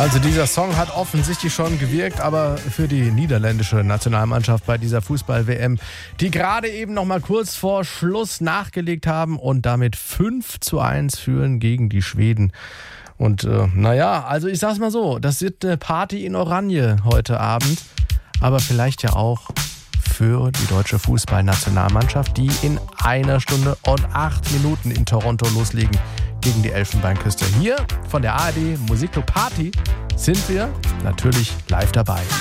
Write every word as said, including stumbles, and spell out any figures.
Also dieser Song hat offensichtlich schon gewirkt, aber für die niederländische Nationalmannschaft bei dieser Fußball-W M, die gerade eben noch mal kurz vor Schluss nachgelegt haben und damit fünf zu eins führen gegen die Schweden. Und äh, naja, also ich sag's mal so, das wird eine Party in Oranje heute Abend, aber vielleicht ja auch für die deutsche Fußballnationalmannschaft, die in einer Stunde und acht Minuten in Toronto loslegen gegen die Elfenbeinküste. Hier von der A R D Musikclub Party sind wir natürlich live dabei.